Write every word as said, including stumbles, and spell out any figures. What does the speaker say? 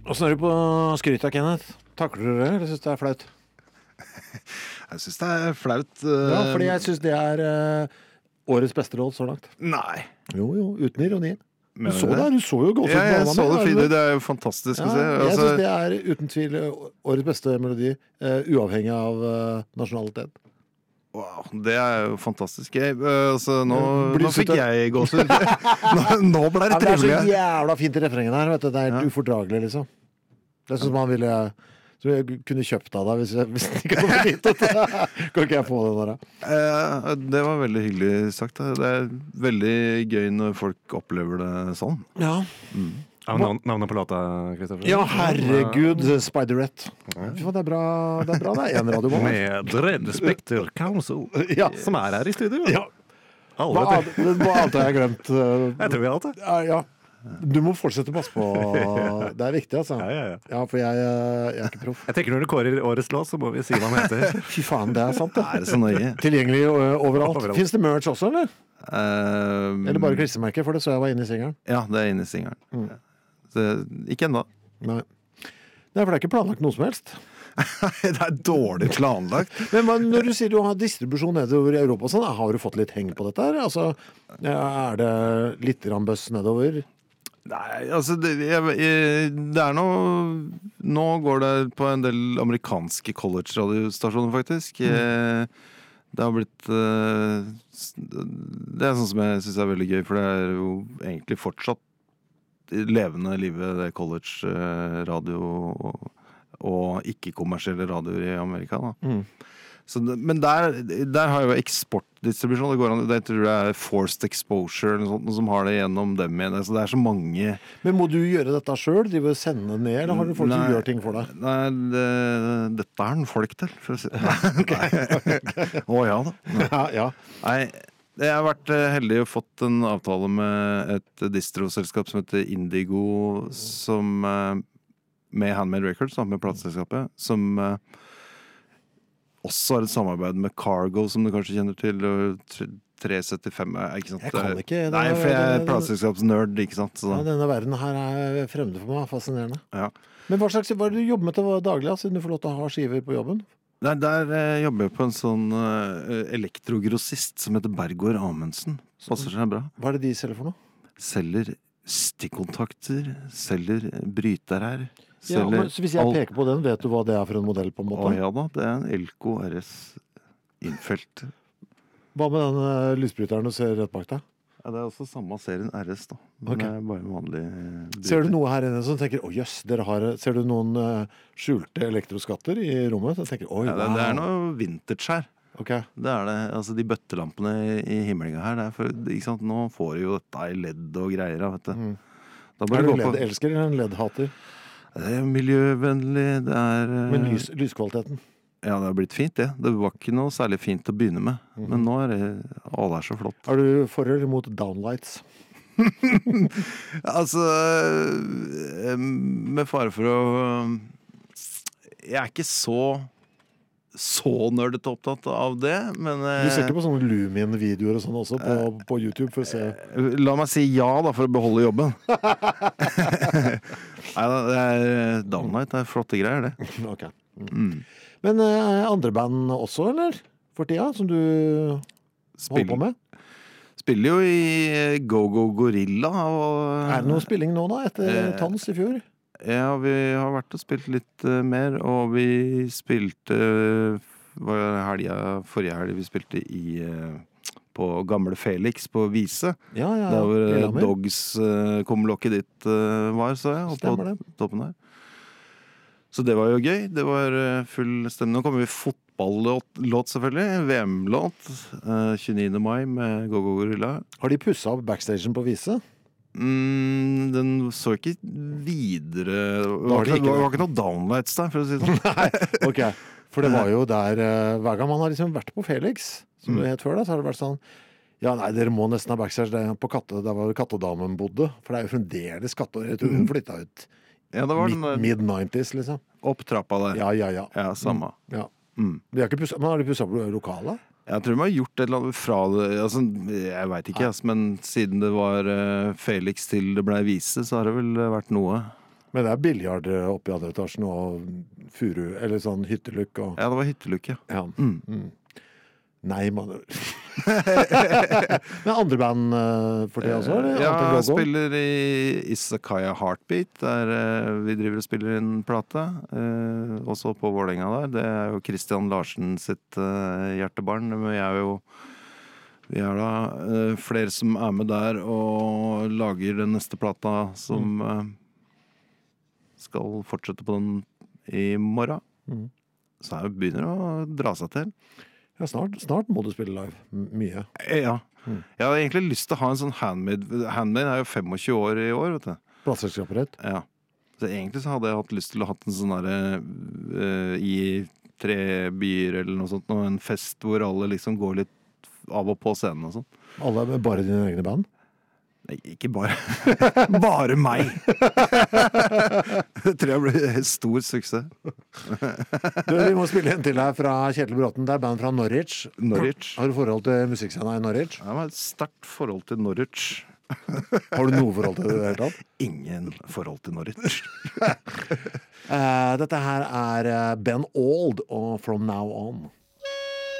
Hvordan er du på skryta, Kenneth? Takler du det, eller synes du det er flaut? Jeg synes det er flaut. Uh... Ja, fordi jeg synes det er uh, årets beste råd så langt. Nei. Jo, jo, uten ironi. Du Mener så du det? det, du så jo godt ut. Ja, jeg med så Anna, det men- fint, det er jo fantastisk Ja, å se. jeg Altså, synes det er uten tvil årets beste melodi, uh, uavhengig av uh, nasjonalitet. wow, det er jo fantastisk. Jeg, uh, altså, nå, Blir nå fikk så- jeg gåsehud. nå, nå ble det Ja, men det er så trivelig. jævla fint i refrengen her, vet du. Det er helt Ja. ufordragelig, liksom. Det er sånn som man ville som jeg kunne kjøpt av deg hvis, jeg, hvis det ikke hadde blitt det. Kan ikke jeg få den der? Uh, det var veldig hyggelig sagt. Det er veldig gøy når folk opplever det sånn. Ja. Ja, navn, navnet på låta, Kristoffer? Ja, herregud, Spiderette. Fy faen, det er bra, det er bra, det er en radio. Med Red Spectre Council, Ja. som er her i studio. Ja. Hva, Alle vet det. annet- hva annet har jeg glemt? Jeg tror vi har alt det. Ja, ja. Du må fortsette å passe på. Det er viktig, altså. Ja, ja, ja. Ja, for jeg, jeg er ikke proff. Jeg tenker når du kårer årets låt, så må vi si hva den heter. Fy faen, det er sant, det. Er det så nøye? Tilgjengelig ø, overalt. Overalt. Finnes det merch også, eller? Uh, Eller bare klistremerker, for det så jeg var inne i singelen. Ja, det er inne i singelen. Mm. Så, ikke ennå. Nei. Nei, for det er ikke planlagt noe som helst. Det er dårlig planlagt. Men men når du sier du har distribusjon nedover i Europa og sånn, har du fått litt heng på dette her? Altså, er det litt grann bøss nedover? Nei, altså det, jeg, jeg, det er noe Nå går det på en del amerikanske college-radiostasjoner, faktisk. Mm. Det har blitt uh, Det er sånn som jeg synes er veldig gøy, for det er jo egentlig fortsatt levende livet, det college-radio og, og ikke-kommersielle radioer i Amerika, da. Mm. Så, men der, der har jo eksportdistribusjon. Det går an, det tror jeg er Forced Exposure eller noe sånt, som har det gjennom dem igjen. Så det er så mange. Men må du gjøre dette selv? Drive og sende ned, eller har du folk som Nei, gjør ting for deg? Nei, det, dette er den folk til, for å si det. Å ja da. Ja, ja. Nei, jeg har vært eh, heldig og fått en avtale med et distro-selskap som heter Indigo, som eh, med Handmade Records, da, med plateselskapet, som eh, også har et samarbeid med Cargo, som du kanskje kjenner til, og tre syttifem, ikke sant? Jeg kan ikke. det Nei, er- for jeg er det- plateselskapsnerd, ikke sant? Så Ja, da, denne verden her er fremmed for meg, fascinerende. ja. Men hva slags, hva er det du jobber med til daglig, da, siden du får lov til å ha skiver på jobben? Nei, der eh, jobber jeg på en sånn eh, elektrogrossist som heter Bergård Amundsen. Passer seg bra. Hva er det de selger for noe? Selger stikkontakter, selger brytere. Ja, men, så hvis jeg peker på den, vet du hva det er for en modell på en Å måte? ja da, det er en Elko R S innfelt. Hva med den uh, lysbryteren du ser rett bak deg? Ja, det er også samme serien R S da. Men Ok. det er bare en vanlig bryter. Ser du noe her inne som tenker, å jøss, dere har, ser du noen uh, skjulte elektroskatter i rommet? Så tenker, oi, Ja, det, wow. det er noe vintage her. Ok. Det er det, altså de bøttelampene i, i himmelen her, det er for, ikke sant, nå får du jo dette i ledd og greier, da, vet du. Mm. Da Er bør du du en gå på, ledd-elsker eller en ledd-hater? det er miljøvennlig, det er... eh, Men lys, lyskvaliteten? Ja, det har blitt fint, det. Det var ikke noe særlig fint å begynne med. Mhm. Men nå er det, å, det er så flott. Har du for eller imot downlights? Altså, eh, med fare for å Jeg er ikke så så nerdete opptatt av det, men eh, Du ser ikke på sånne Lumin-videoer og sånn også på, på YouTube for å se la meg si ja da, for å beholde jobben. Nei da, det er Downlight, det er flotte greier, det. Ok. Mm. Men uh, andre band også, eller? For tida, som du holder på med? Spiller jo i Go Go Gorilla. Og, Er det noe spilling nå, da? Etter Eh, Tons i fjor? Ja, vi har vært og spilt litt uh, mer, og vi spilte uh, var helga, forrige helg vi spilte i uh, på gamle Felix på Vise. Ja, ja. Der hvor uh, Lillehammer. Dogs uh, kumlokket ditt uh, var, så jeg. oppe Stemmer på det. toppen der. Så det var jo gøy. Det var uh, full stemning. Nå kommer vi fotball-låt låt selvfølgelig. V M-låt. Uh, tjueniende mai med Go Go Gorilla. Har de pussa opp backstagen på Vise? Mm, den så ikke videre Det har var, de ikke, ikke det det. var ikke noe downlights der, for å si det sånn. Nei, ok. For det var jo der uh, hver gang man har liksom vært på Felix, som det het før da, så har det vært sånn ja, nei, dere må nesten ha backstage der, på katte, der var kattedamen bodde. For det er jo fremdeles katte. Jeg tror hun flytta ut Ja, det var den der mid-nineties, liksom. opp trappa der. Ja, ja, ja. Ja, samme. ja. Mm. De har ikke pusset, men har de pussa opp lokalet? Jeg tror de har gjort et eller annet fra det altså, Jeg veit ikke, altså, men siden det var uh, Felix til det ble Vise, så har det vel vært noe. Men det er biljard oppe i andre etasjen og furu, eller sånn hyttelukk og Ja, det var hyttelukk, ja. ja. Mm. Mm. Nei, man Men andre band uh, for det også? Eller? Ja, Annet enn jeg Go-Go? spiller i Isakaya Heartbeat, der eh, vi driver og spiller inn plate. Eh, også på Vålerenga der. Det er jo Christian Larsen sitt eh, hjertebarn. Men vi er jo Vi er da eh, flere som er med der og lager den neste plata som eh, skal fortsette på den i morgen. Mm. Så her begynner det å dra seg til. Ja, snart, snart må du spille live. M- Mye. Ja. Mm. Jeg hadde egentlig lyst til å ha en sånn handmade. Handmade er jo tjuefem år i år, vet du. Plateselskapet Ja. Så egentlig så hadde jeg hatt lyst til å ha en sånn derre uh, i tre byer eller noe sånt, og en fest hvor alle liksom går litt av og på scenen og sånn. Alle er bare dine egne band? Nei, ikke bare. Bare meg! Det tror jeg blir en stor suksess. Du, vi må spille en til her fra Kjetil Bråten. Det er band fra Norwich. Norwich. Har du forhold til musikkscena i Norwich? Jeg har et sterkt forhold til Norwich. Har du noe forhold til det i det hele tatt? Ingen forhold til Norwich. Eh, dette her er eh, Ben Auld og From Now On.